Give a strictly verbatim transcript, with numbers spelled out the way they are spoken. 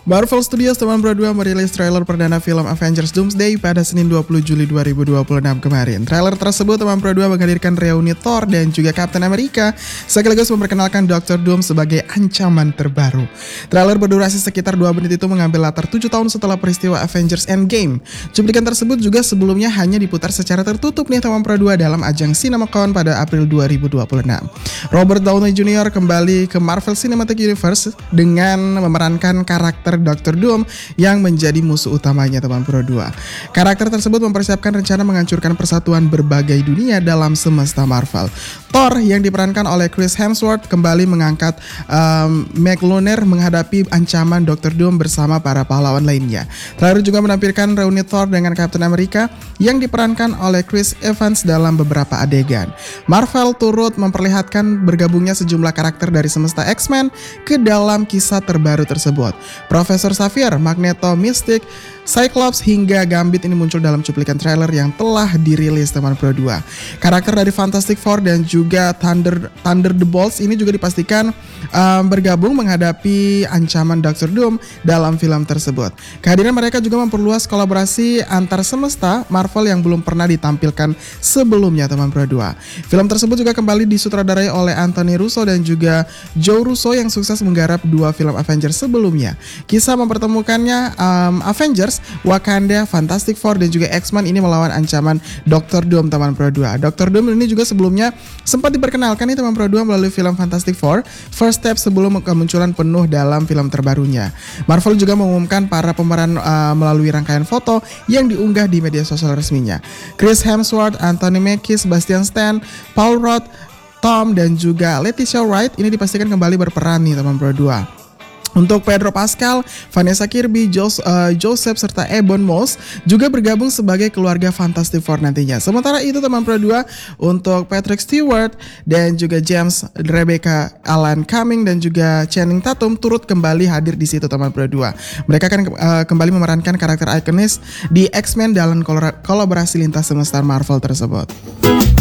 Marvel Studios teman berdua merilis trailer perdana film Avengers Doomsday pada Senin dua puluh Juli dua ribu dua puluh enam kemarin. Trailer tersebut teman berdua menghadirkan reuni Thor dan juga Captain America, sekaligus memperkenalkan Doctor Doom sebagai ancaman terbaru. Trailer berdurasi sekitar dua menit itu mengambil latar tujuh tahun setelah peristiwa Avengers Endgame. Cuplikan tersebut juga sebelumnya hanya diputar secara tertutup nih teman berdua dalam ajang CinemaCon pada April dua ribu dua puluh enam. Robert Downey Junior kembali ke Marvel Cinematic Universe dengan memerankan karakter Doctor Doom yang menjadi musuh utamanya teman Pro dua. Karakter tersebut mempersiapkan rencana menghancurkan persatuan berbagai dunia dalam semesta Marvel. Thor yang diperankan oleh Chris Hemsworth kembali mengangkat um, Mjolnir menghadapi ancaman Doctor Doom bersama para pahlawan lainnya. Trailer juga menampilkan reuni Thor dengan Captain America yang diperankan oleh Chris Evans dalam beberapa adegan. Marvel turut memperlihatkan bergabungnya sejumlah karakter dari semesta X-Men ke dalam kisah terbaru tersebut. Profesor Xavier, Magneto, Mystic, Cyclops hingga Gambit ini muncul dalam cuplikan trailer yang telah dirilis teman Pro dua. Karakter dari Fantastic Four dan juga Thunder Thunder the Bolts ini juga dipastikan um, bergabung menghadapi ancaman Doctor Doom dalam film tersebut. Kehadiran mereka juga memperluas kolaborasi antar semesta Marvel yang belum pernah ditampilkan sebelumnya teman Pro dua. Film tersebut juga kembali disutradarai oleh Anthony Russo dan juga Joe Russo yang sukses menggarap dua film Avengers sebelumnya. Kisah mempertemukannya um, Avengers, Wakanda, Fantastic Four dan juga X-Men ini melawan ancaman Doctor Doom teman Pro dua. Doctor Doom ini juga sebelumnya sempat diperkenalkan nih teman Pro dua melalui film Fantastic Four, First Step sebelum kemunculan penuh dalam film terbarunya. Marvel juga mengumumkan para pemeran uh, melalui rangkaian foto yang diunggah di media sosial resminya. Chris Hemsworth, Anthony Mackie, Sebastian Stan, Paul Rudd, Tom dan juga Letitia Wright ini dipastikan kembali berperan nih teman Pro dua. Untuk Pedro Pascal, Vanessa Kirby, Jos, uh, Joseph serta Ebon Moss juga bergabung sebagai keluarga Fantastic Four nantinya. Sementara itu teman Pro dua untuk Patrick Stewart dan juga James, Rebecca Allan Cumming dan juga Channing Tatum turut kembali hadir di situ teman Pro dua. Mereka akan uh, kembali memerankan karakter ikonis di X-Men dalam kolaborasi lintas semesta Marvel tersebut.